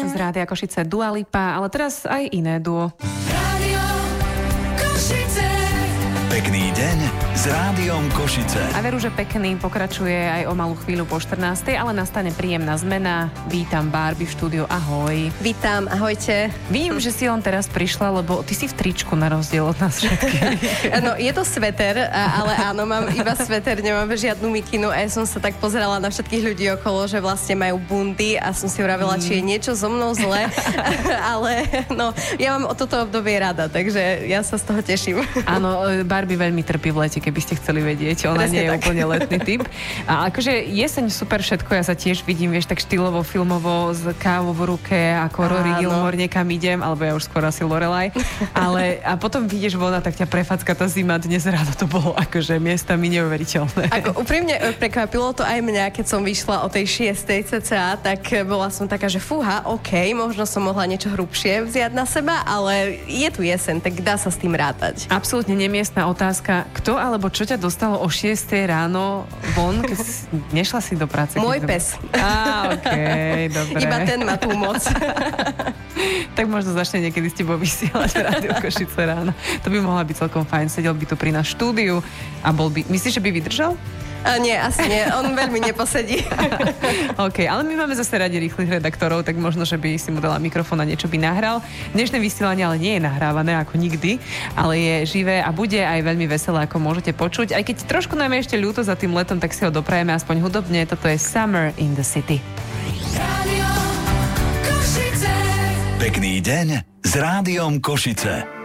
z Rádia Košice Dua Lipa, ale teraz aj iné duo. Rádio Košice. Pekný deň s Rádiom Košice. A veru, že pekný pokračuje aj o malú chvíľu po 14. ale nastane príjemná zmena. Vítam Barbie v štúdiu, ahoj. Vítam, ahojte. Vím, že si len teraz prišla, lebo ty si v tričku na rozdiel od nás všetkých. No, je to sveter, ale áno, mám iba sveter, nemám žiadnu mikinu a ja som sa tak pozerala na všetkých ľudí okolo, že vlastne majú bundy a som si vravela, či je niečo so mnou zle, ale no, ja mám o toto obdobie rada, takže ja sa z toho teším. Áno, Barbie veľmi trpí v lete, keby ste chceli vedieť. Ona Presne nie je tak. úplne letný typ. A akože jeseň super všetko, ja sa tiež vidím, vieš, tak štýlovo, filmovo, s kávou v ruke, ako Rory Gilmore niekam idem, alebo ja už skôr asi Lorelai. Ale a potom vidíš von a tak ťa prefacka tá zima. Dnes ráno to bolo akože miestami neuveriteľné. Ako úprimne prekvapilo to aj mňa, keď som vyšla o tej 6. cca, tak bola som taká, že fúha, OK, možno som mohla niečo hrubšie vziať na seba, ale je tu jeseň, tak dá sa s tým rátať. Absolútne nemiestna otázka. Kto alebo čo ťa dostalo o 6 ráno von, keď nešla si do práce? Môj pes. Á, okej, dobre. Iba ten má tú moc. Tak možno začne niekedy s tebou vysielať v Rádiu Košice ráno. To by mohla byť celkom fajn. Sedel by tu pri nás štúdiu a bol by... Myslíš, že by vydržal? Nie, asi nie. On veľmi neposedí. OK, ale my máme zase radi rýchlych redaktorov, tak možno, že by si mu dala mikrofón a niečo by nahral. Dnešné vysielanie ale nie je nahrávané ako nikdy, ale je živé a bude aj veľmi veselé, ako môžete počuť. Aj keď trošku nám je ešte ľúto za tým letom, tak si ho doprajeme aspoň hudobne. Toto je Summer in the City. Rádio Košice. Pekný deň s Rádiom Košice.